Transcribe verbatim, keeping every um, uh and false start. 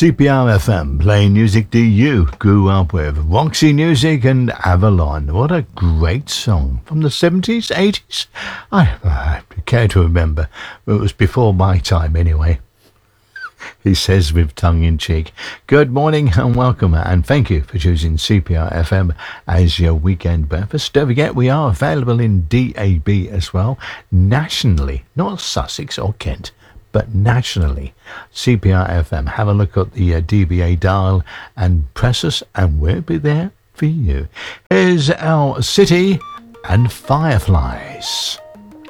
C P R F M, playing music that you grew up with. Roxy Music and Avalon. What a great song. From the seventies, eighties? I, I care to remember. It was before my time anyway. He says with tongue in cheek. Good morning and welcome, and thank you for choosing C P R F M as your weekend breakfast. Don't forget, we are available in D A B as well, nationally, not Sussex or Kent, but nationally. C P R F M. Have a look at the uh, D B A dial and press us, and we'll be there for you. Here's our City and Fireflies.